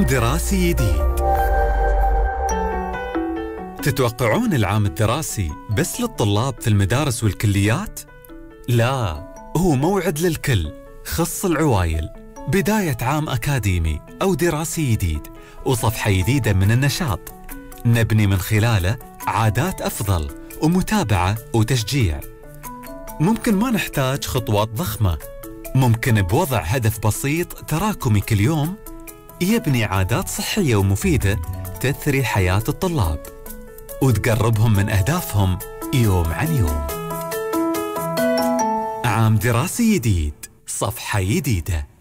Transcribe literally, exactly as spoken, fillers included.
دراسي جديد. تتوقعون العام الدراسي بس للطلاب في المدارس والكليات؟ لا، هو موعد للكل. خص العوايل، بداية عام أكاديمي أو دراسي جديد وصفحة جديدة من النشاط نبني من خلاله عادات أفضل ومتابعة وتشجيع. ممكن ما نحتاج خطوات ضخمة، ممكن بوضع هدف بسيط تراكمي كل يوم يبني عادات صحية ومفيدة تثري حياة الطلاب وتقربهم من أهدافهم يوم عن يوم. عام دراسي جديد، صفحة جديدة.